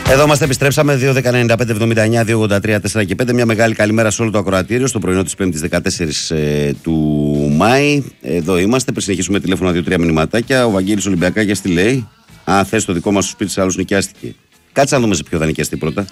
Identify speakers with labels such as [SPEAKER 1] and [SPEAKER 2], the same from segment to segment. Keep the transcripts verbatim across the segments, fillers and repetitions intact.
[SPEAKER 1] Εδώ είμαστε, επιστρέψαμε. δύο δέκα ενενήντα πέντε εβδομήντα εννιά δύο ογδόντα τρία τέσσερα και πέντε. Μια μεγάλη καλημέρα σε όλο το ακροατήριο στο πρωινό της Πέμπτης δεκατέσσερις ε, του Μάη. Εδώ είμαστε. Πριν συνεχίσουμε τηλέφωνα δύο τρία μηνυματάκια. Ο Βαγγέλης Ολυμπιακάκιας τι λέει? Α, θες το δικό μας στο σπίτι, σε άλλους νοικιάστηκε. Κάτσε να δούμε σε ποιο θα νοικιαστεί πρώτα.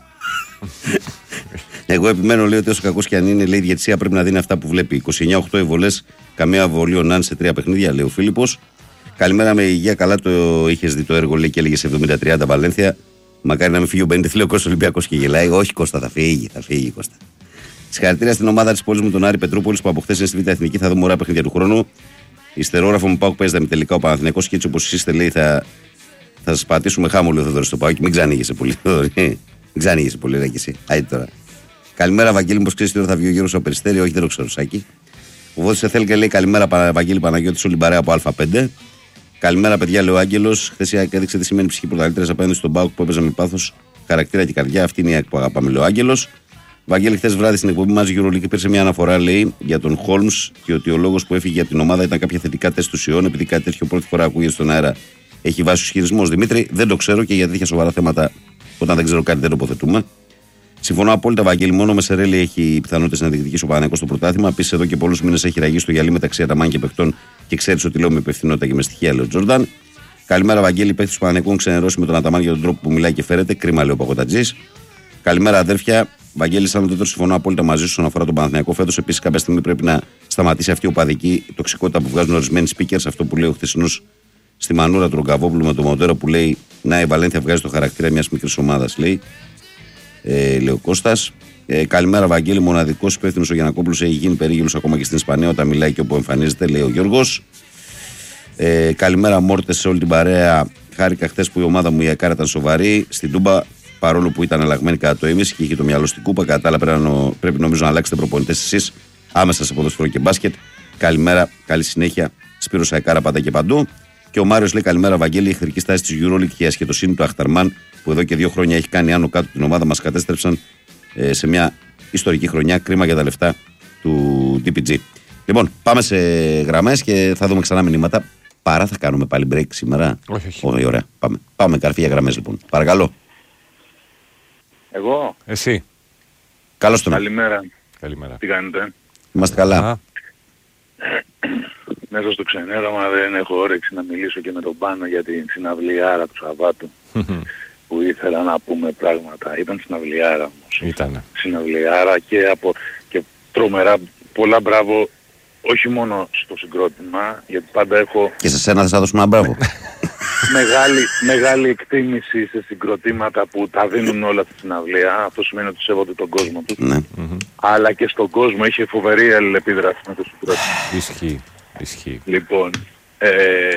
[SPEAKER 1] Εγώ επιμένω, λέει, ότι όσο κακός και αν είναι, λέει, η διαιτησία πρέπει να δίνει αυτά που βλέπει. είκοσι εννιά οκτώ οι βολές, καμία βολή ο Νάν σε τρία παιχνίδια, λέει ο Φίλιππος. Καλημέρα με υγεία, καλά το είχες δει το έργο, λέει, και έλεγε σε εβδομήντα τριάντα Βαλένθια. Μακάρι να μην φύγει ο Μπέντε, λέει ο Κώστας Ολυμπιακός και γελάει. Όχι, Κώστα, θα φύγει, θα φύγει, Κώστα. Συγχαρητήρια στην ομάδα της πόλης μου, τον Άρη Πετρούπολης, που από χθες είναι στη Β' Εθνική. Θα δούμε ωραία παιχνίδια του χρόνου. Ιστερόγραφο μου, πάω που παίζεται με τελικά ο Παναθηναϊκός και έτσι όπως είστε, λέει, θα, θα σας πατήσουμε χάμο, λέει ο Θοδωρής στο Πάο και μην ξανήγεσαι πολύ. Μην ξανήγεσαι πολύ, ρε και εσύ. Άιτε τώρα. Καλημέρα, Βαγγέλη, πώς ξέρεις τι ώρα θα βγει ο γύρος από Περιστέρι? Όχι, δεν το ξέρω, Σάκη. Ο Βόδης θέλει και λέει καλημέρα, Βαγγέλη Παναγιώτης, όλη παρέα από Α πέντε. Καλημέρα, παιδιά, λέει ο Άγγελος. Χθες έδειξε τι σημαίνει ψυχή πρωταθλήτριας απέναντι στον Πάοκ που έπαιζε με πάθος, χαρακτήρα και καρδιά. Αυτή είναι η ΑΕΚ που αγαπάμε, λέει ο Άγγελος. Βαγγέλη, χθες βράδυ στην εκπομπή μας EuroLeague υπήρξε μια αναφορά, λέει, για τον Χόλμς και ότι ο λόγος που έφυγε από την ομάδα ήταν κάποια θετικά τεστ του Σιών. Επειδή κάτι τέτοιο πρώτη φορά ακούγεται στον αέρα, έχει βάσει ο ισχυρισμός. Δημήτρη, δεν το ξέρω και για τέτοια σοβαρά θέματα, όταν δεν ξέρω κάτι, δεν τοποθετούμε. Συμφωνώ απόλυτα, Βαγγέλη. Μόνο με Σερέλη έχει πιθανότητες να διεκδικήσει ο Παναθηναϊκός στο πρωτάθλημα. Επίσης, εδώ και πολλούς μήνες έχει ραγίσει το γυαλί μεταξύ Αταμάν και παιχτών και ξέρει ότι λέω με υπευθυνότητα και με στοιχεία, λέει ο Τζόρνταν. Καλημέρα, Βαγγέλη. Παίχτη του Παναθηναϊκού έχουν ξενερώσει με τον Αταμάν για τον τρόπο που μιλάει και φέρεται. Κρίμα, λέει ο Παγωτατζής. Καλημέρα, αδέρφια. Βαγγέλη, σαν το συμφωνώ απόλυτα μαζί σου όσον αφορά τον Παναθηναϊκό. Φέτος επίσης κάποια στιγμή πρέπει να σταματήσει αυτή η οπαδική τοξικότητα που βγάζουν ορισμένοι speakers. Αυτό που λέει ο χθεσινός στη μανούρα του Ρογκαβόπουλου με τον Μοντέρο που λέει να η Βαλένθια βγάζει το χαρακτήρα μιας μικρής ομάδας, λέει. Ε, λέει ο Κώστας. Ε, καλημέρα, Βαγγέλη. Μοναδικός υπεύθυνος ο Γιαννακόπουλος έχει γίνει περίγελος ακόμα και στην Ισπανία όταν μιλάει και όπου εμφανίζεται, λέει ο Γιώργος. Ε, καλημέρα, Μόρτες, σε όλη την παρέα. Χάρηκα χθες που η ομάδα μου η Ακάρα ήταν σοβαρή. Στην Τούμπα, παρόλο που ήταν αλλαγμένη κατά το ίμιση και είχε το μυαλό στην κούπα, κατά άλλα πρέπει, πρέπει νομίζω να αλλάξετε προπονητές εσείς άμεσα σε ποδοσφαίρο και μπάσκετ. Καλημέρα, καλή συνέχεια. Σπύρος Ακάρα πάντα και παντού. Και ο Μάριος λέει καλημέρα, Βαγγέλη. Η εχθρική στάση της EuroLeague και η ασχετοσύνη του Αχταρμάν που εδώ και δύο χρόνια έχει κάνει άνω κάτω την ομάδα μας κατέστρεψαν ε, σε μια ιστορική χρονιά. Κρίμα για τα λεφτά του ντι πι τζι. Λοιπόν, πάμε σε γραμμές και θα δούμε ξανά μηνύματα. Παρά θα κάνουμε πάλι break σήμερα.
[SPEAKER 2] Όχι, όχι.
[SPEAKER 1] Όχι, ωραία. Πάμε. Πάμε καρφί για γραμμές λοιπόν. Παρακαλώ.
[SPEAKER 3] Εγώ.
[SPEAKER 2] Εσύ.
[SPEAKER 1] Καλώς τον.
[SPEAKER 3] Καλημέρα.
[SPEAKER 2] Καλημέρα.
[SPEAKER 3] Τι κάνετε?
[SPEAKER 1] Είμαστε καλά.
[SPEAKER 2] Α,
[SPEAKER 3] Μέσα στο ξενέρωμα δεν έχω όρεξη να μιλήσω και με τον Πάνο για την συναυλιάρα του Σαββάτου που ήθελα να πούμε πράγματα. Ήταν συναυλιάρα όμως.
[SPEAKER 2] ήτανε.
[SPEAKER 3] Συναυλιάρα και, από, και τρομερά πολλά μπράβο όχι μόνο στο συγκρότημα, γιατί πάντα έχω
[SPEAKER 1] Και σε σένα θα σας δώσουμε ένα μπράβο.
[SPEAKER 3] μεγάλη, μεγάλη εκτίμηση σε συγκροτήματα που τα δίνουν όλα στη συναυλία. Αυτό σημαίνει ότι σέβονται τον κόσμο τους.
[SPEAKER 1] Ναι.
[SPEAKER 3] Αλλά και στον κόσμο είχε φοβερή αλληλεπίδραση με το συγκρότημα.
[SPEAKER 2] Ισχύει. Ισχύει.
[SPEAKER 3] Λοιπόν, ε,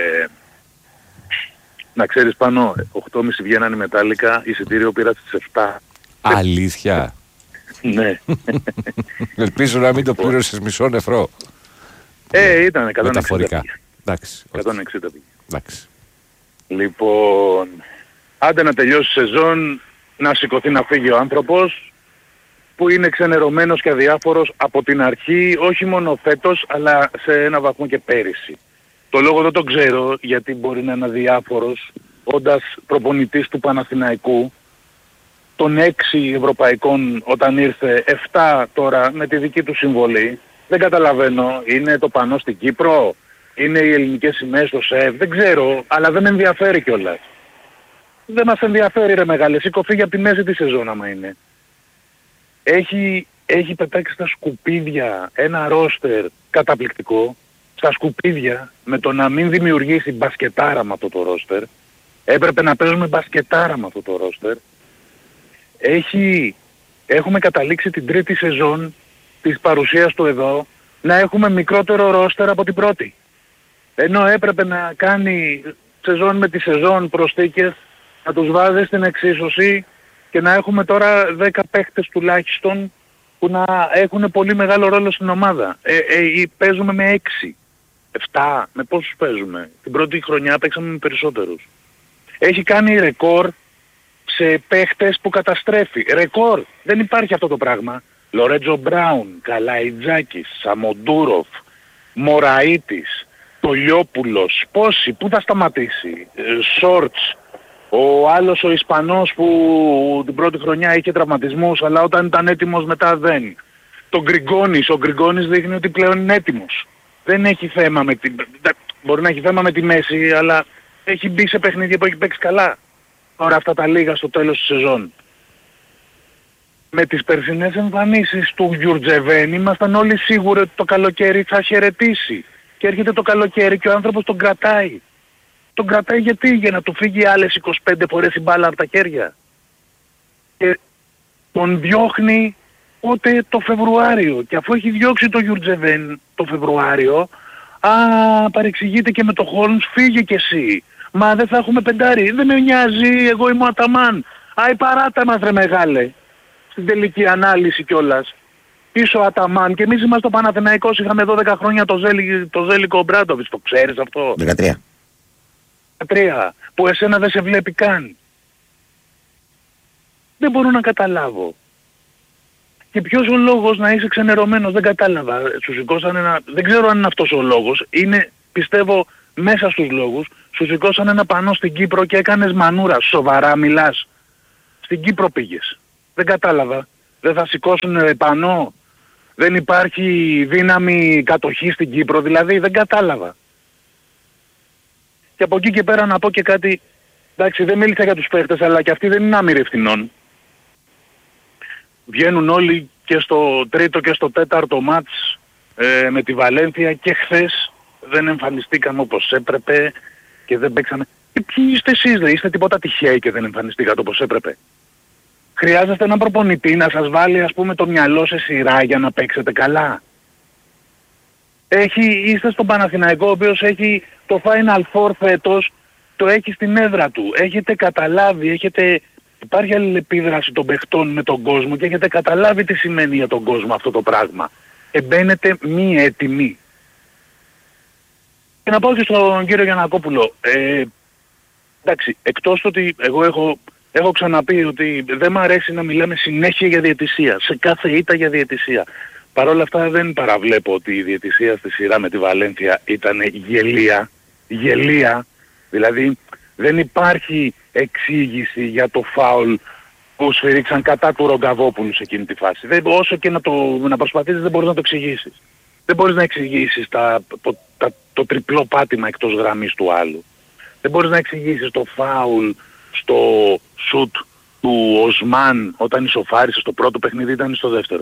[SPEAKER 3] να ξέρεις Πάνω, οκτώ και μισή βγαίνανε η Μετάλλικα, εισιτήριο πήρα στις επτά.
[SPEAKER 2] Αλήθεια.
[SPEAKER 3] Ναι.
[SPEAKER 2] Ελπίζω να μην το πλήρωσες μισό νεφρό.
[SPEAKER 3] Ε, ήταν εκατόν εξήντα.
[SPEAKER 2] Μεταφορικά. Εντάξει. όχι.
[SPEAKER 3] εκατόν εξήντα πήγε.
[SPEAKER 2] Εντάξει.
[SPEAKER 3] Λοιπόν, άντε να τελειώσει η σεζόν, να σηκωθεί να φύγει ο άνθρωπος που είναι ξενερωμένος και αδιάφορος από την αρχή, όχι μόνο φέτος, αλλά σε ένα βαθμό και πέρυσι. Το λόγο δεν το ξέρω, γιατί μπορεί να είναι αδιάφορος, όντας προπονητής του Παναθηναϊκού, των έξι ευρωπαϊκών όταν ήρθε, επτά τώρα με τη δική του συμβολή. Δεν καταλαβαίνω, είναι το πανό στην Κύπρο, είναι οι ελληνικές σημαίες στο ΣΕΒ, δεν ξέρω, αλλά δεν με ενδιαφέρει κιόλας. Δεν μας ενδιαφέρει ρε μεγάλε, σήκω φύγει από τη μέση της σεζόν άμα είναι. Έχει, έχει πετάξει στα σκουπίδια ένα ρόστερ καταπληκτικό, στα σκουπίδια, με το να μην δημιουργήσει μπασκετάρα με αυτό το ρόστερ. Έπρεπε να παίζουμε μπασκετάρα με αυτό το ρόστερ. Έχει, έχουμε καταλήξει την τρίτη σεζόν της παρουσίας του εδώ να έχουμε μικρότερο ρόστερ από την πρώτη. Ενώ έπρεπε να κάνει σεζόν με τη σεζόν προσθήκες, να τους βάζει στην εξίσωση και να έχουμε τώρα δέκα παίχτες τουλάχιστον που να έχουν πολύ μεγάλο ρόλο στην ομάδα. Ε, ε, παίζουμε με έξι, επτά, με πόσους παίζουμε? Την πρώτη χρονιά παίξαμε με περισσότερους. Έχει κάνει ρεκόρ σε παίχτες που καταστρέφει. Ρεκόρ. Δεν υπάρχει αυτό το πράγμα. Λορέτζο Μπράουν, Καλαϊτζάκης, Σαμοντούροφ, Μωραΐτης, Τολιόπουλος, πόσοι, πού θα σταματήσει, Σόρτς, Ο άλλος ο Ισπανός που την πρώτη χρονιά είχε τραυματισμούς, αλλά όταν ήταν έτοιμος μετά δεν. Το Γκριγκόνης, ο Γκριγκόνης δείχνει ότι πλέον είναι έτοιμος. Δεν έχει θέμα με τη... Μπορεί να έχει θέμα με τη μέση, αλλά έχει μπει σε παιχνίδια που έχει παίξει καλά. Τώρα αυτά τα λίγα στο τέλος της σεζόν. Με τις περσινές εμφανίσεις του Γιουρτζεβέν ήμασταν όλοι σίγουροι ότι το καλοκαίρι θα χαιρετήσει. Και έρχεται το καλοκαίρι και ο άνθρωπος τον κρατάει. Τον κρατάει γιατί, για να του φύγει άλλες είκοσι πέντε φορές η μπάλα από τα χέρια. Και τον διώχνει ούτε το Φεβρουάριο. Και αφού έχει διώξει το Γιουρτζεβέν το Φεβρουάριο, α, παρεξηγείται και με το Χόλμς, φύγε κι εσύ. Μα δεν θα έχουμε πεντάρι. Δεν με νοιάζει, εγώ είμαι ο Αταμάν. Α, η παράτα μας ρε μεγάλε. Στην τελική ανάλυση κιόλας. Πίσω Αταμάν και εμείς είμαστε ο Παναθηναϊκός, είχαμε δώδεκα χρόνια το, Ζέλι, το Ζέλικο Μπράντοβιτς, το ξέρεις αυτό?
[SPEAKER 1] δεκατρία.
[SPEAKER 3] δεκατρία. Που εσένα δεν σε βλέπει καν. Δεν μπορώ να καταλάβω. Και ποιος ο λόγος να είσαι ξενερωμένος, δεν κατάλαβα. Σου σηκώσανε ένα... Δεν ξέρω αν είναι αυτός ο λόγος. Είναι, πιστεύω, μέσα στους λόγους. Σου σηκώσανε ένα πανό στην Κύπρο και έκανες μανούρα. Σοβαρά μιλάς? Στην Κύπρο πήγες. Δεν κατάλαβα. Δεν θα σηκώσουν πανό? Δεν υπάρχει δύναμη κατοχή στην Κύπρο? Δηλαδή δεν κατάλαβα. Και από εκεί και πέρα να πω και κάτι. Εντάξει, δεν μίλησα για τους παίχτες, αλλά και αυτοί δεν είναι άμυροι ευθυνών. Βγαίνουν όλοι και στο τρίτο και στο τέταρτο μάτς ε, με τη Βαλένθια και χθες δεν εμφανιστήκαμε όπως έπρεπε και δεν παίξαμε. Και ποιοι είστε εσείς, δεν είστε τίποτα τυχαίοι και δεν εμφανιστήκατε όπως έπρεπε? Χρειάζεστε έναν προπονητή να σας βάλει, ας πούμε, το μυαλό σε σειρά για να παίξετε καλά? Έχει, είστε στον Παναθηναϊκό, ο οποίος έχει το Final Four φέτος, το έχει στην έδρα του. Έχετε καταλάβει, έχετε... Υπάρχει αλληλεπίδραση των παιχτών με τον κόσμο και έχετε καταλάβει τι σημαίνει για τον κόσμο αυτό το πράγμα. Εμπαίνετε μη έτοιμοι. Και να πω και στον κύριο Γιαννακόπουλο, ε, εντάξει, εκτός ότι εγώ έχω, έχω ξαναπεί ότι δεν μ' αρέσει να μιλάμε συνέχεια για διαιτησία, σε κάθε ήττα για διαιτησία. Παρ' όλα αυτά δεν παραβλέπω ότι η διαιτησία στη σειρά με τη Βαλένθια ήταν γελία, γελία, δηλαδή δεν υπάρχει εξήγηση για το φάουλ που σφυρίξαν κατά του Ρογκαβόπουλου σε εκείνη τη φάση. Δεν, όσο και να, το, να προσπαθήσεις δεν μπορείς να το εξηγήσεις. Δεν μπορείς να εξηγήσεις τα, το, τα, το τριπλό πάτημα εκτός γραμμής του άλλου. Δεν μπορείς να εξηγήσεις το φάουλ στο σουτ του Οσμάν όταν ισοφάρισε στο πρώτο παιχνίδι, ήταν στο δεύτερο.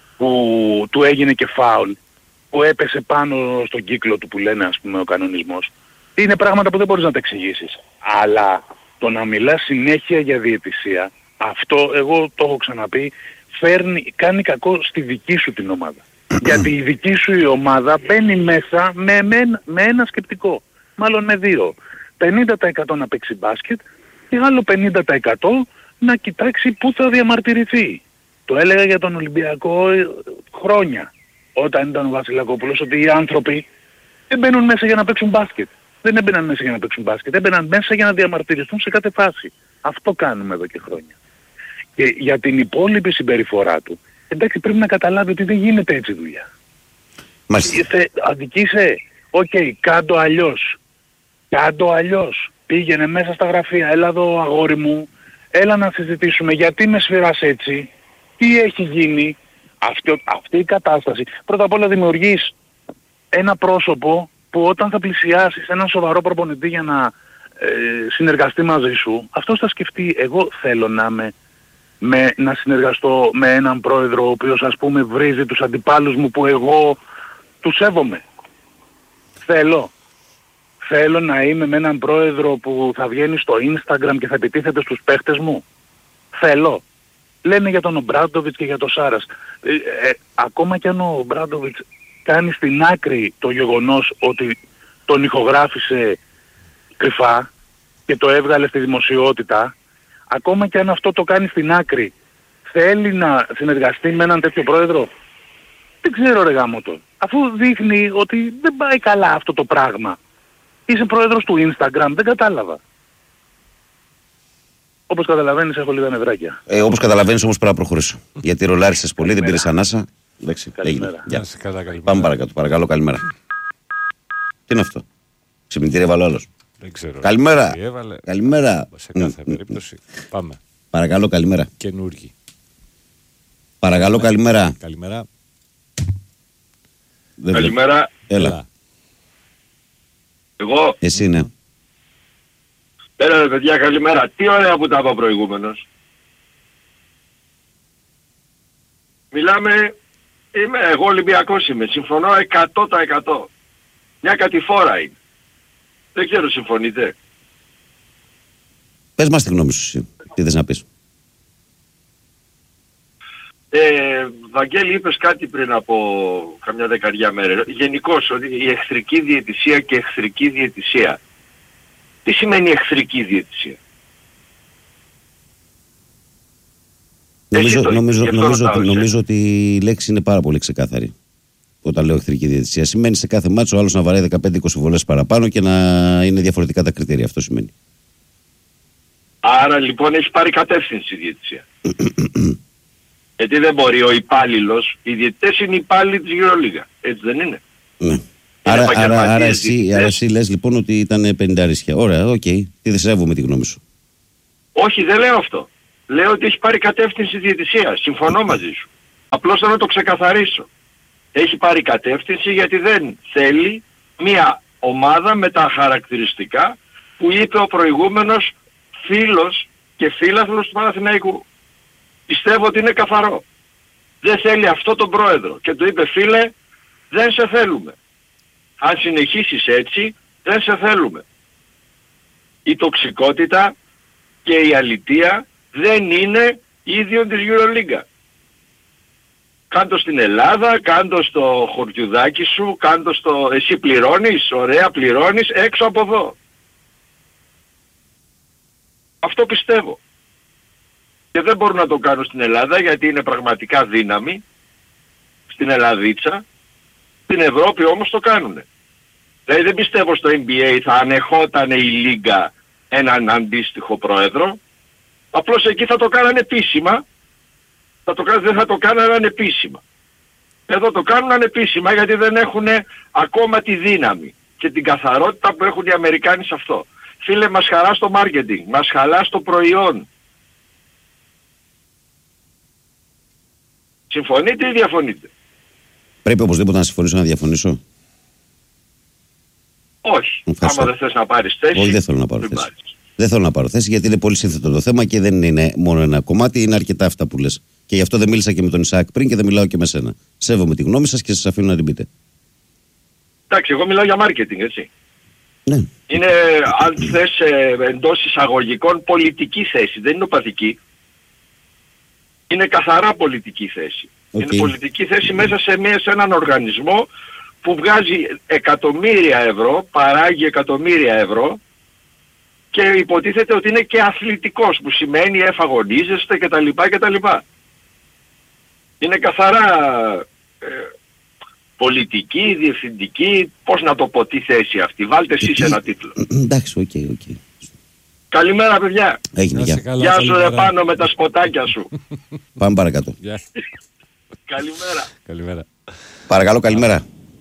[SPEAKER 3] Που του έγινε και φάουλ, που έπεσε πάνω στον κύκλο του που λένε, ας πούμε, ο κανονισμός. Είναι πράγματα που δεν μπορείς να τα εξηγήσεις. Αλλά το να μιλάς συνέχεια για διαιτησία, αυτό εγώ το έχω ξαναπεί, φέρνει, κάνει κακό στη δική σου την ομάδα. Γιατί η δική σου η ομάδα μπαίνει μέσα με, με, με ένα σκεπτικό. Μάλλον με δύο. πενήντα τοις εκατό να παίξει μπάσκετ και άλλο πενήντα τοις εκατό να κοιτάξει πού θα διαμαρτυρηθεί. Το έλεγα για τον Ολυμπιακό χρόνια, όταν ήταν ο Βασιλακόπουλος, ότι οι άνθρωποι δεν μπαίνουν μέσα για να παίξουν μπάσκετ. Δεν έμπαιναν μέσα για να παίξουν μπάσκετ, έμπαιναν μέσα για να διαμαρτυρηθούν σε κάθε φάση. Αυτό κάνουμε εδώ και χρόνια. Και για την υπόλοιπη συμπεριφορά του, εντάξει, πρέπει να καταλάβει ότι δεν γίνεται έτσι δουλειά. Είστε, αδικήσε, οκ, okay, κάντο αλλιώς. Κάντο αλλιώς. Πήγαινε μέσα στα γραφεία, έλα εδώ αγόρι μου, έλα να συζητήσουμε γιατί με σφυράς έτσι, τι έχει γίνει. Αυτή, αυτή η κατάσταση. Πρώτα απ' όλα δημιουργείς ένα πρόσωπο που όταν θα πλησιάσεις έναν σοβαρό προπονητή για να ε, συνεργαστεί μαζί σου, αυτός θα σκεφτεί, εγώ θέλω να, με, με, να συνεργαστώ με έναν πρόεδρο ο οποίος, ας πούμε, βρίζει τους αντιπάλους μου που εγώ τους σέβομαι. Θέλω. Θέλω να είμαι με έναν πρόεδρο που θα βγαίνει στο Instagram και θα επιτίθεται στους παίχτες μου. Θέλω. Λένε για τον Ομπράντοβιτς και για τον Σάρας. Ε, ε, ακόμα κι αν ο Ομπράντοβιτς κάνει στην άκρη το γεγονός ότι τον ηχογράφησε κρυφά και το έβγαλε στη δημοσιότητα, ακόμα κι αν αυτό το κάνει στην άκρη, θέλει να συνεργαστεί με έναν τέτοιο πρόεδρο? Δεν ξέρω ρε γάμο το. Αφού δείχνει ότι δεν πάει καλά αυτό το πράγμα. Είσαι πρόεδρος του Instagram, δεν κατάλαβα. Όπως καταλαβαίνεις έχω λίγα νευράκια.
[SPEAKER 1] Ε, όπως καταλαβαίνεις όμως πρέπει να προχωρήσω. Γιατί ρολάρισες πολύ, δεν πήρες ανάσα. Εντάξει, έγινε. Γεια. Πάμε παρακάτω, παρακαλώ, καλημέρα. Τι είναι αυτό? Ξυπνητήρια βάλω άλλος.
[SPEAKER 2] Δεν ξέρω.
[SPEAKER 1] Καλημέρα.
[SPEAKER 2] Έβαλε.
[SPEAKER 1] Καλημέρα.
[SPEAKER 2] Σε κάθε περίπτωση. Πάμε.
[SPEAKER 1] Παρακαλώ, καλημέρα.
[SPEAKER 2] Καινούργοι.
[SPEAKER 1] Παρακαλώ, καλημέρα.
[SPEAKER 2] Καλημέρα.
[SPEAKER 1] Δεν
[SPEAKER 4] Καλημέρα.
[SPEAKER 1] Έλα.
[SPEAKER 2] Έλα.
[SPEAKER 4] Εγώ.
[SPEAKER 1] Εσύ, ναι.
[SPEAKER 4] Έλα ρε παιδιά, καλημέρα. Τι ωραία που τα είπα προηγούμενος. Μιλάμε, είμαι, εγώ Ολυμπιακός είμαι, συμφωνώ εκατό τοις εκατό. Μια κατηφόρα είναι. Δεν ξέρω, συμφωνείτε?
[SPEAKER 1] Πες μας τη γνώμη σου εσύ. Τι θες να πεις.
[SPEAKER 4] Ε, Βαγγέλη, είπες κάτι πριν από καμιά δεκαριά μέρες. Γενικώς, ότι η εχθρική διαιτησία και εχθρική διαιτησία. Τι σημαίνει εχθρική διαιτησία?
[SPEAKER 1] Νομίζω,
[SPEAKER 4] το
[SPEAKER 1] νομίζω,
[SPEAKER 4] είπες,
[SPEAKER 1] νομίζω,
[SPEAKER 4] ρωτάω,
[SPEAKER 1] ότι,
[SPEAKER 4] εσύ.
[SPEAKER 1] νομίζω ότι η λέξη είναι πάρα πολύ ξεκάθαρη. Όταν λέω εχθρική διαιτησία, σημαίνει σε κάθε μάτσο ο άλλος να βαράει δεκαπέντε είκοσι βολές παραπάνω και να είναι διαφορετικά τα κριτήρια. Αυτό σημαίνει.
[SPEAKER 4] Άρα λοιπόν έχει πάρει κατεύθυνση η διαιτησία. Γιατί δεν μπορεί ο υπάλληλος, οι διαιτητές είναι υπάλληλοι της EuroLeague. Έτσι δεν είναι?
[SPEAKER 1] Ναι. Άρα, άρα,
[SPEAKER 4] επαγγελματίες
[SPEAKER 1] άρα, εσύ,
[SPEAKER 4] διαιτητές.
[SPEAKER 1] άρα εσύ λες λοιπόν ότι ήταν πενήντα αρισιά. Ωραία, οκ. Okay. Τι δεν σέβομαι τη γνώμη σου.
[SPEAKER 4] Όχι, δεν λέω αυτό. Λέω ότι έχει πάρει κατεύθυνση διαιτησία. Συμφωνώ μαζί σου. Απλώς θέλω να το ξεκαθαρίσω. Έχει πάρει κατεύθυνση γιατί δεν θέλει μια ομάδα με τα χαρακτηριστικά που είπε ο προηγούμενος φίλος και φίλαθλος του Παναθηναϊκού. Πιστεύω ότι είναι καθαρό. Δεν θέλει αυτό τον πρόεδρο. Και του είπε, φίλε, δεν σε θέλουμε. Αν συνεχίσεις έτσι, δεν σε θέλουμε. Η τοξικότητα και η αλητεία δεν είναι ίδιον της EuroLeague. Κάντο στην Ελλάδα, κάντο στο χωριουδάκι σου, κάντο στο... Εσύ πληρώνεις, ωραία πληρώνεις, έξω από εδώ. Αυτό πιστεύω. Και δεν μπορούν να το κάνουν στην Ελλάδα γιατί είναι πραγματικά δύναμη, στην Ελλαδίτσα, στην Ευρώπη όμως το κάνουνε. Δηλαδή δεν πιστεύω στο N B A θα ανεχόταν η Λίγκα έναν αντίστοιχο πρόεδρο, απλώς εκεί θα το κάνανε επίσημα, θα το, δεν θα το κάνανε ανεπίσημα. Εδώ το κάνουν ανεπίσημα γιατί δεν έχουν ακόμα τη δύναμη και την καθαρότητα που έχουν οι Αμερικάνοι σε αυτό. Φίλε, μας χαρά στο marketing, μας χαρά στο προϊόν. Συμφωνείτε ή διαφωνείτε?
[SPEAKER 1] Πρέπει οπωσδήποτε να συμφωνήσω να διαφωνήσω.
[SPEAKER 4] Όχι.
[SPEAKER 1] Ευχαριστώ.
[SPEAKER 4] Άμα δεν θες να πάρεις θέση,
[SPEAKER 1] Όχι, δεν θέλω να πάρω
[SPEAKER 4] μην
[SPEAKER 1] θέση.
[SPEAKER 4] πάρεις.
[SPEAKER 1] Δεν θέλω να πάρω θέση γιατί είναι πολύ σύνθετο το θέμα και δεν είναι μόνο ένα κομμάτι, είναι αρκετά αυτά που λες. Και γι' αυτό δεν μίλησα και με τον Ισαάκ πριν και δεν μιλάω και με σένα. Σέβομαι τη γνώμη σας και σας αφήνω να την πείτε.
[SPEAKER 4] Εντάξει, εγώ μιλάω για marketing, έτσι.
[SPEAKER 1] Ναι.
[SPEAKER 4] Είναι, αν θες, ε, εντός εισαγωγικών πολιτική θέση, δεν είναι οπαδική. Είναι καθαρά πολιτική θέση.
[SPEAKER 1] Okay.
[SPEAKER 4] Είναι πολιτική θέση μέσα σε, μια, σε έναν οργανισμό που βγάζει εκατομμύρια ευρώ, παράγει εκατομμύρια ευρώ και υποτίθεται ότι είναι και αθλητικός, που σημαίνει εφαγωνίζεστε κτλ. κτλ. Είναι καθαρά ε, πολιτική, διευθυντική, πώς να το πω, τι θέση αυτή. Βάλτε εσείς ένα τίτλο.
[SPEAKER 1] Εντάξει, οκ, okay, οκ. Okay.
[SPEAKER 4] Καλημέρα παιδιά.
[SPEAKER 1] Έγινε, γεια.
[SPEAKER 4] Γεια σου ρε πάνω με τα σποτάκια σου.
[SPEAKER 1] Πάμε παρακάτω.
[SPEAKER 4] Καλημέρα.
[SPEAKER 2] Καλημέρα.
[SPEAKER 1] Παρακαλώ, καλημέρα.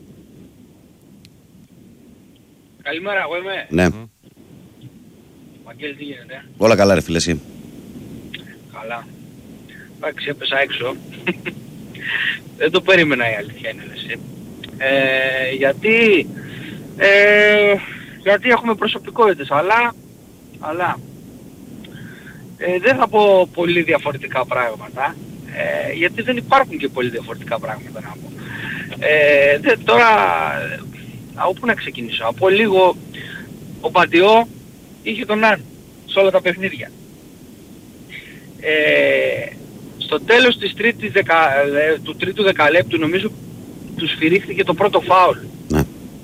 [SPEAKER 5] Καλημέρα, εγώ είμαι.
[SPEAKER 1] Ναι.
[SPEAKER 2] Mm.
[SPEAKER 5] Μαγγέλη, τι γίνεται?
[SPEAKER 1] Όλα καλά ρε φίλε εσύ.
[SPEAKER 5] Καλά. Εντάξει, έπεσα έξω. Δεν το περίμενα, η αλήθεια είναι, εσύ. Ε, γιατί, ε, γιατί έχουμε προσωπικότητες, αλλά, αλλά ε, δεν θα πω πολύ διαφορετικά πράγματα, ε, γιατί δεν υπάρχουν και πολύ διαφορετικά πράγματα να πω. Ε, δε, τώρα, όπου να ξεκινήσω, από λίγο ο Παντιό είχε τον Αν σε όλα τα παιχνίδια. Ε, στο τέλος της τρίτης δεκα, του τρίτου δεκαλέπτου νομίζω του σφυρίχθηκε το πρώτο φάουλ.
[SPEAKER 1] Ναι.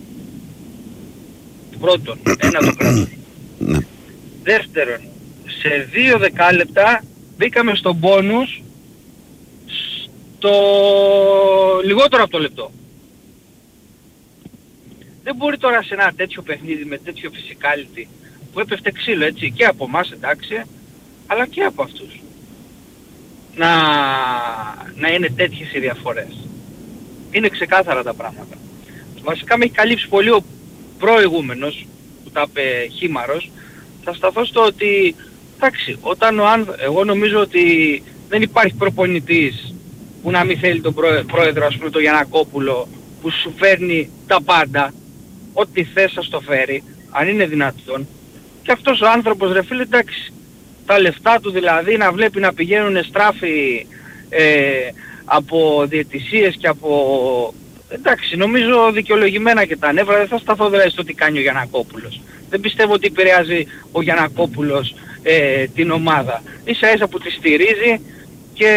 [SPEAKER 5] Πρώτον, ένα το πρώτο.
[SPEAKER 1] Ναι.
[SPEAKER 5] Δεύτερον, σε δύο δεκάλεπτα μπήκαμε στον πόνους στο λιγότερο από το λεπτό. Δεν μπορεί τώρα σε ένα τέτοιο παιχνίδι με τέτοιο physicality που έπεφτε ξύλο, έτσι, και από εμάς, εντάξει, αλλά και από αυτούς, να, να είναι τέτοιες οι διαφορές. Είναι ξεκάθαρα τα πράγματα. Βασικά με έχει καλύψει πολύ ο προηγούμενος, που τα είπε Χήμαρος, θα σταθώ στο ότι, εντάξει, όταν ο Άνδ... εγώ νομίζω ότι δεν υπάρχει προπονητής που να μην θέλει τον πρόεδρο, ας πούμε, τον Γιαννακόπουλο, που σου φέρνει τα πάντα, ό,τι θες θα στο φέρει, αν είναι δυνατόν. Και αυτός ο άνθρωπος, ρε φίλε, εντάξει, τα λεφτά του δηλαδή να βλέπει να πηγαίνουν στράφη ε, από διαιτησίες και από... Εντάξει, νομίζω δικαιολογημένα και τα ανέβρα, δεν θα σταθώ δηλαδή στο τι κάνει ο Γιαννακόπουλος. Δεν πιστεύω ότι επηρεάζει ο Γιαννακόπουλος ε, την ομάδα. Ίσα ίσα που τη στηρίζει και...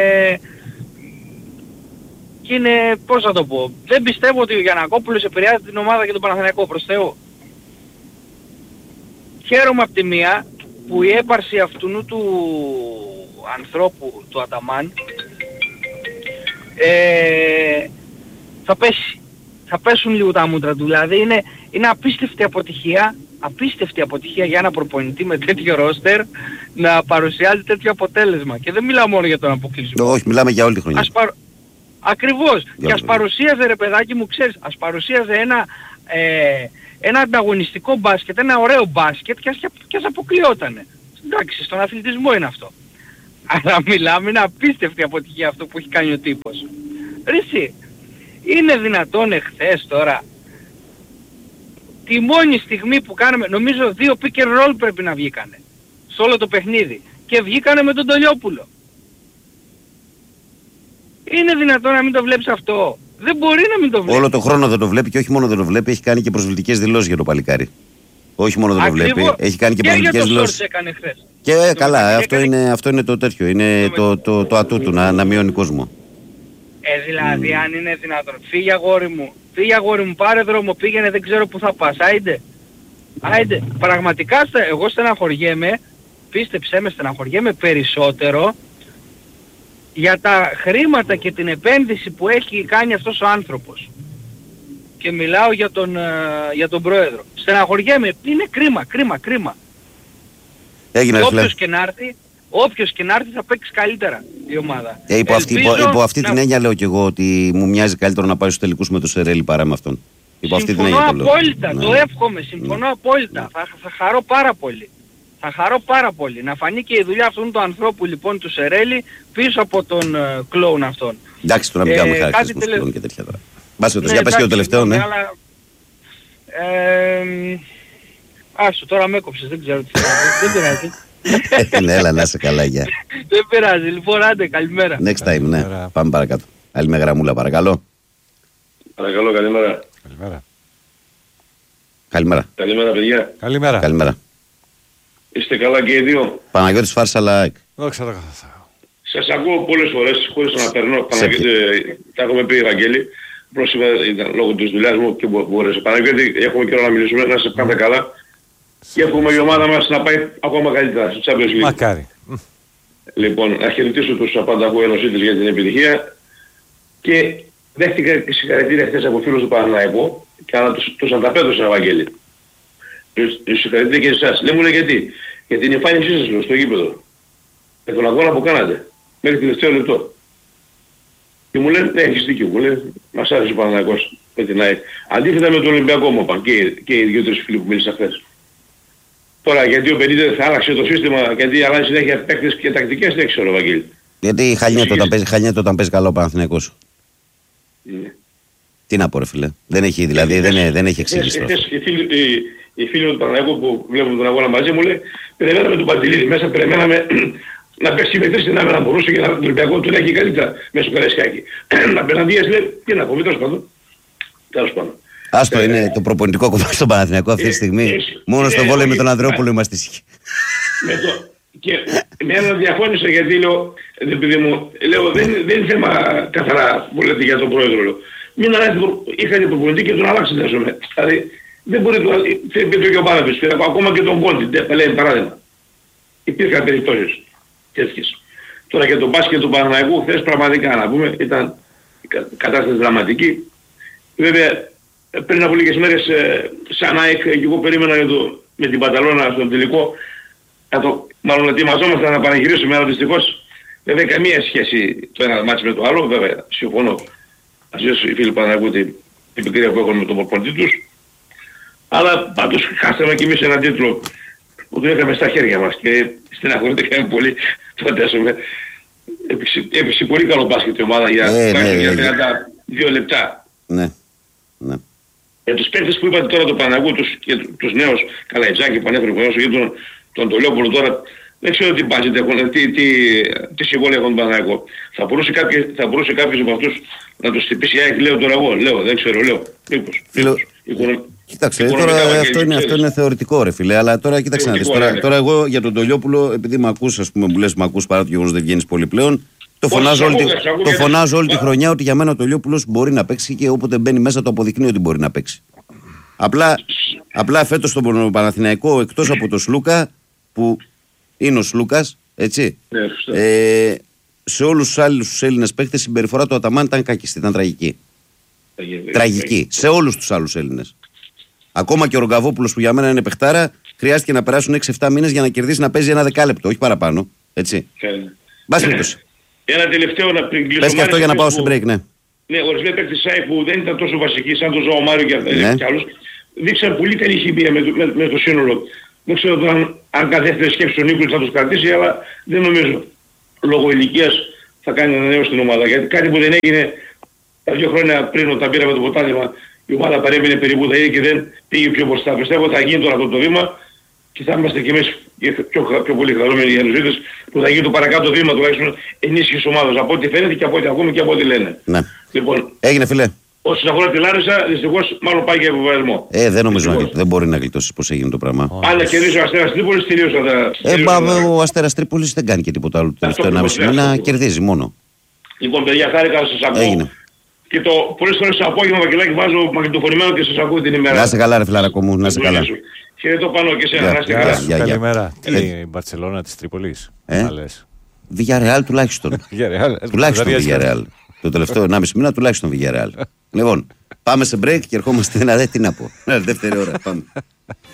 [SPEAKER 5] και είναι, πώς θα το πω, δεν πιστεύω ότι ο Γιαννακόπουλος επηρεάζει την ομάδα και τον Παναθηναϊκό, προς Θεού. Χαίρομαι από τη μία που η έπαρση αυτού του ανθρώπου, του Αταμάν, ε, θα πέσει. Θα πέσουν λίγο τα μούτρα του. Δηλαδή είναι, είναι απίστευτη αποτυχία, απίστευτη αποτυχία για ένα προπονητή με τέτοιο ρόστερ να παρουσιάζει τέτοιο αποτέλεσμα. Και δεν μιλάω μόνο για τον αποκλεισμό.
[SPEAKER 1] Όχι, μιλάμε για όλη τη χρονιά.
[SPEAKER 5] Ας παρ... Ακριβώς. Για και ας παρουσίαζε, ρε παιδάκι μου, ξέρεις, ας παρουσίαζε ένα, ε, ένα ανταγωνιστικό μπάσκετ, ένα ωραίο μπάσκετ και ας, και ας αποκλειότανε. Εντάξει, στον αθλητισμό είναι αυτό. Αλλά μιλάμε, είναι απίστευτη αποτυχία αυτό που έχει κάνει ο τύπος. Ρε εσύ, είναι δυνατόν εχθές τώρα, τη μόνη στιγμή που κάναμε, νομίζω δύο pick and roll πρέπει να βγήκανε, σε όλο το παιχνίδι, και βγήκανε με τον Τολιόπουλο. Είναι δυνατόν να μην το βλέπεις αυτό? Δεν μπορεί να μην το βλέπεις.
[SPEAKER 1] Όλο το χρόνο δεν το βλέπει και όχι μόνο δεν το βλέπει, έχει κάνει και προσβλητικές δηλώσεις για το παλικάρι. Όχι μόνο δεν το βλέπει, έχει κάνει και, και προσβλητικές δηλώσεις.
[SPEAKER 5] Έκανε χθες.
[SPEAKER 1] Και ε, καλά, αυτό,
[SPEAKER 5] έκανε...
[SPEAKER 1] είναι, αυτό είναι το τέτοιο, είναι το, το, το, το ατού του, να, να μειώνει κόσμο.
[SPEAKER 5] Ε, δηλαδή, mm. αν είναι δυνατόν, φύγε αγόρι μου, φύγε αγόρι μου, πάρε δρόμο, πήγαινε, δεν ξέρω που θα πας, άιντε. Άιντε, πραγματικά εγώ στεναχωριέμαι, πίστεψέ με, στεναχωριέμαι περισσότερο για τα χρήματα και την επένδυση που έχει κάνει αυτός ο άνθρωπος. Και μιλάω για τον, για τον πρόεδρο. Στεναχωριέμαι, είναι κρίμα, κρίμα, κρίμα.
[SPEAKER 1] Έγινε,
[SPEAKER 5] όποιος και να έρθει, όποιος και να έρθει θα παίξει καλύτερα η ομάδα.
[SPEAKER 1] Ε, υπό, αυτή, υπό, υπό αυτή
[SPEAKER 5] να...
[SPEAKER 1] την έννοια λέω και εγώ ότι μου μοιάζει καλύτερο να πάει στους τελικούς με το Σερέλι παρά με αυτόν. Υπό αυτή
[SPEAKER 5] συμφωνώ
[SPEAKER 1] την έννοια
[SPEAKER 5] απόλυτα,
[SPEAKER 1] το,
[SPEAKER 5] το εύχομαι, συμφωνώ ναι. απόλυτα. Ναι. Θα, θα χαρώ πάρα πολύ. Θα χαρώ πάρα πολύ. Να φανεί και η δουλειά αυτού του ανθρώπου λοιπόν του Σερέλι πίσω από τον uh, κλόουν αυτόν.
[SPEAKER 1] Εντάξει, τώρα μην κάνουμε
[SPEAKER 5] ε,
[SPEAKER 1] χαρακτηρισμούς
[SPEAKER 5] τελε...
[SPEAKER 1] κλόουν και τέτοια τώρα. Μπάσχετος, ναι, για πες και το τελευταίο, ναι.
[SPEAKER 5] Αλλά... Ε, άσου, τώρα με έκοψες, δεν ξέρω τι θα δεν πειράζει.
[SPEAKER 1] Ναι, έλα να είσαι καλά, γεια.
[SPEAKER 5] Δεν πειράζει, λοιπόν, άντε, καλημέρα.
[SPEAKER 1] Next time, ναι. Πάμε παρακάτω. Άλλη με γραμμούλα, παρακαλώ.
[SPEAKER 6] Παρακαλώ, καλημέρα.
[SPEAKER 2] Καλημέρα.
[SPEAKER 1] Καλημέρα.
[SPEAKER 6] Καλημέρα, παιδιά.
[SPEAKER 2] Καλημέρα.
[SPEAKER 1] Καλημέρα.
[SPEAKER 6] Είστε καλά και οι δύο?
[SPEAKER 1] Παναγιώτης Φάρσαλα.
[SPEAKER 2] Δόξα τω Θεώ.
[SPEAKER 6] Σας ακούω πολλές φορές, χωρίς να περνώ. Παναγιώτη, τα έχουμε πει, Ευαγγέλη. Πρόσφατα ήταν λόγω της δουλειάς μου και μπόρεσε. Παναγιώτη, έχουμε καιρό να μιλήσουμε, να σε πάτε καλά. Και εύχομαι η ομάδα μας να πάει ακόμα καλύτερα στο Champions League.
[SPEAKER 2] Μακάρι.
[SPEAKER 6] Λοιπόν, να χαιρετήσω τους απανταχού ενωσίτες για την επιτυχία και δέχτηκα και συγχαρητήρια χθες από φίλους του Παναθηναϊκού και να τους, τους ανταπέδωσαν, Ευαγγέλη. Τους συγχαρητήρια και εσάς. Λέει μου λέει γιατί. Για την εμφάνισή σας λέω, στο γήπεδο. Για τον αγώνα που κάνατε. Μέχρι τελευταίο λεπτό. Και μου λένε, ναι, έχεις δίκιο. Μου λένε, μας άρεσε ο Παναθηναϊκός με την ΑΕΚ. Αντίθετα με τον Ολυμπιακό μου είπαν και, και οι δύο-τρεις φίλοι που μίλησαν χθες. Τώρα γιατί ο Πενίδε θα άλλαξε το σύστημα, γιατί αλλάζει συνέχεια παίκτες και τακτικές, δεν ξέρω, Ευαγγέλη.
[SPEAKER 1] Γιατί χαλιέται όταν παίζει, χαλιέται όταν παίζει καλό ο Παναθηναϊκός.
[SPEAKER 6] Ναι.
[SPEAKER 1] Τι να πω ρε φίλε. Δεν έχει, δηλαδή, δεν, δεν, δεν έχει εξήγηση.
[SPEAKER 6] Οι φίλοι του Παναθηναϊκού που βλέπουν τον αγώνα μαζί μου λέει, περιμέναμε τον Παντελίδη μέσα, περιμέναμε να παίξει με τρεις δυνάμεις να μπορούσε και να τον Ολυμπιακό του έχει καλύτερα μέσα στο Καραϊσκάκι. Απέναντίας λέει, τι να πω, τέλος πάντων. Τέλος πάντων.
[SPEAKER 1] Άστο, ε, είναι το προπονητικό κομμάτι στον Παναθηναϊκό αυτή τη στιγμή. Ε, Μόνο ε, στο βόλεϊ με τον Ανδρεόπουλο είμαστε ήσυχοι.
[SPEAKER 6] Και με έναν διαφώνησα γιατί λέω, επειδή μου, λέω δεν, δεν είναι θέμα καθαρά που λέτε για τον πρόεδρο. Λέω. Μην αλλάζει, είχατε προπονητή και τον αλλάξετε. Δηλαδή δεν μπορεί να πει και ο Πάναβης, ακόμα και τον Κόντι, λέει παράδειγμα. Υπήρχαν περιπτώσεις τέτοιες. Τώρα και το μπάσκετ του Παναθηναϊκού χθες πραγματικά να πούμε ήταν κατάσταση δραματική. Βέβαια πριν από λίγες μέρες σαν ΑΕΚ και εγώ περίμενα για το, με την Παταλώνα στον τελικό να το, μάλλον ετοιμαζόμαστε να πανηγυρίσουμε, αλλά δυστυχώς δεν έχει καμία σχέση το ένα μάτσι με το άλλο. Βέβαια συμφωνώ, ας ζήσω οι φίλοι Παναγιώτου την πικρία που έχουν με τον προπονητή τους, Αλλά πάντως χάσαμε κι εμείς έναν τίτλο που το είχαμε στα χέρια μας και στεναχωρήθηκαμε πολύ τότε, ας πούμε. Έπαιξε πολύ καλό μπάσκετ η ομάδα για,
[SPEAKER 1] ε, ναι,
[SPEAKER 6] για
[SPEAKER 1] ναι,
[SPEAKER 6] τριάντα δύο λεπτά.
[SPEAKER 1] Ναι, ναι.
[SPEAKER 6] Για τους παίκτες που είπατε τώρα, το Παναγού, τους, και τους νέους, Καλαϊτζάκη που ανέφερε ο ή τον, τον Τολιόπουλο τώρα, δεν ξέρω τι budget έχουν, τι, τι, τι συμβόλαια έχουν τον Παναγό. Θα μπορούσε, κάποιος, θα μπορούσε κάποιος από αυτούς να τους τυπήσει, ΑΕΚ, λέω τώρα εγώ, λέω, δεν ξέρω, λέω. Μήπως.
[SPEAKER 1] Φίλο,
[SPEAKER 6] Οικονο...
[SPEAKER 1] κοίταξε, τώρα αυτό είναι, αυτό είναι θεωρητικό ρε φίλε, αλλά τώρα κοίταξε να δεις. Τώρα, τώρα εγώ για τον Τολιόπουλο, επειδή με ακούς, ας πούμε, μου λες με ακούς παρά το γεγονός δεν βγαίνεις πολύ πλέον, το φωνάζω όλη, ακούγα, ακούγα, το φωνάζω όλη τη χρονιά ότι για μένα ο Τολιόπουλος μπορεί να παίξει και όποτε μπαίνει μέσα το αποδεικνύει ότι μπορεί να παίξει. Απλά, απλά φέτος στον Παναθηναϊκό, εκτός από τον Σλούκα, που είναι ο Σλούκας, έτσι,
[SPEAKER 6] ναι,
[SPEAKER 1] ε, σε όλους τους άλλους τους Έλληνες παίκτες η συμπεριφορά του Αταμάν ήταν κακιστή, ήταν τραγική. Τραγική, σε όλους τους άλλους Έλληνες. Ακόμα και ο Ρογκαβόπουλος που για μένα είναι παιχτάρα, χρειάστηκε να περάσουν έξι εφτά μήνες για να κερδίσει να παίζει ένα δεκάλεπτο, όχι παραπάνω. Έτσι. Μπας περιπτώσει.
[SPEAKER 6] Ένα τελευταίο να πριν κλείσω.
[SPEAKER 1] Πες και αυτό για να πάω στο break, ναι.
[SPEAKER 6] Ναι, ορισμένοι παίκτες της ΑΕΚ που δεν ήταν τόσο βασικοί σαν τον Ζωομάριο και,
[SPEAKER 1] ναι.
[SPEAKER 6] και άλλους, δείξαν πολύ καλή χημεία με, με, με το σύνολο. Δεν ξέρω αν, αν κάθε δεύτερη σκέψη του Νίκολης θα τους κρατήσει, αλλά δεν νομίζω. Λόγω ηλικίας θα κάνει ένα νέο στην ομάδα. Γιατί κάτι που δεν έγινε τα δύο χρόνια πριν όταν πήραμε το ποτάλιμα, η ομάδα παρέμεινε περίπου τα ίδια και δεν πήγε πιο μπροστά. Πιστεύω ότι θα γίνει τώρα αυτό το βήμα και θα είμαστε κι εμείς πιο, πιο πολύ χαρούμενοι οι Ενωζίτες που θα γίνει το παρακάτω βήμα τουλάχιστον ενίσχυσης ομάδας. Από ό,τι φαίνεται και από ό,τι ακούμε και από ό,τι λένε.
[SPEAKER 1] Ναι.
[SPEAKER 6] Λοιπόν,
[SPEAKER 1] έγινε φίλε.
[SPEAKER 6] όσον αφορά τη Λάρισα, δυστυχώς μάλλον πάει για υποβασμό.
[SPEAKER 1] Ε, δεν νομίζω να δεν μπορεί να γλιτώσει πώς έγινε το πράγμα.
[SPEAKER 6] Αν να κερδίσει ο Αστέρας Τρίπολης, τελείωσε τα.
[SPEAKER 1] Ε, μπα, ο Αστέρας Τρίπολης δεν κάνει και τίποτα άλλο. Το τελευταίο ενάμιση μήνα κερδίζει μόνο.
[SPEAKER 6] Λοιπόν, παιδιά, χάρηκα να σας ακούω.
[SPEAKER 1] Έγινε.
[SPEAKER 6] Και το πολλές φορές το απόγευμα, Βαγγελάκη, βάζω μαγνητοφωνημένο και σας ακούω την ημέρα.
[SPEAKER 1] Να είστε καλά, ρε φιλαράκο μου, να είστε καλά.
[SPEAKER 6] Χαιρετώ πάνω και σε να είστε
[SPEAKER 2] Γεια
[SPEAKER 6] καλά.
[SPEAKER 2] σου, καλημέρα. Τι λέει η Μπαρτσελώνα της Τρίπολης?
[SPEAKER 1] Villarreal τουλάχιστον. Τουλάχιστον Villarreal. Το τελευταίο ενάμιση μήνα τουλάχιστον Villarreal. Λοιπόν, πάμε σε break και ερχόμαστε να δει τι να πω. Δεύτερη ώρα, πάμε.